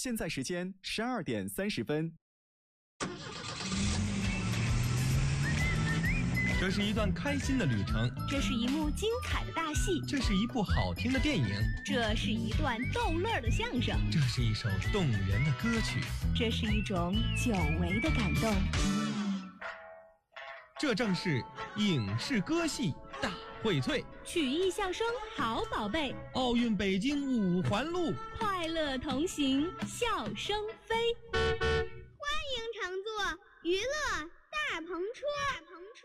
现在时间12:30。 这是一段开心的旅程， 这是一幕精彩的大戏， 这是一部好听的电影， 这是一段逗乐的相声， 这是一首动人的歌曲， 这是一种久违的感动。 这正是影视歌戏大荟萃， 曲艺相声好宝贝， 奥运北京五环路， 快乐同行，笑声飞。 欢迎乘坐娱乐大篷车。